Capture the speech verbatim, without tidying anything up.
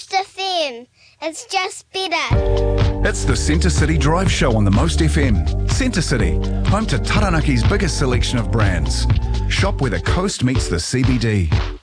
F M. It's just better. It's the Centre City Drive Show on the Most F M. Centre City, home to Taranaki's biggest selection of brands. Shop where the coast meets the C B D.